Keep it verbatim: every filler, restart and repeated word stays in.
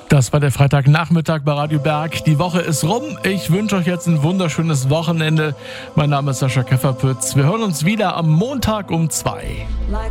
Das war der Freitagnachmittag bei Radio Berg. Die Woche ist rum. Ich wünsche euch jetzt ein wunderschönes Wochenende. Mein Name ist Sascha Kefferpütz. Wir hören uns wieder am Montag um zwei.